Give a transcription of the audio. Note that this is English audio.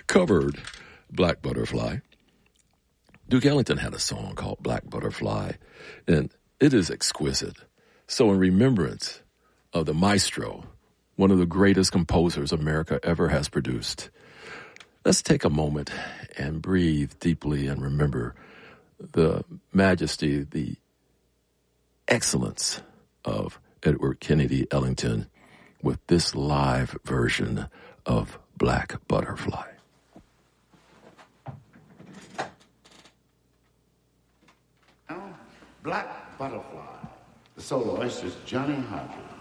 covered Black Butterfly. Duke Ellington had a song called Black Butterfly, and it is exquisite. So in remembrance of the maestro, one of the greatest composers America ever has produced, let's take a moment and breathe deeply and remember the majesty, the excellence of Edward Kennedy Ellington with this live version of Black Butterfly. Black Butterfly. The soloist is Johnny Hodges.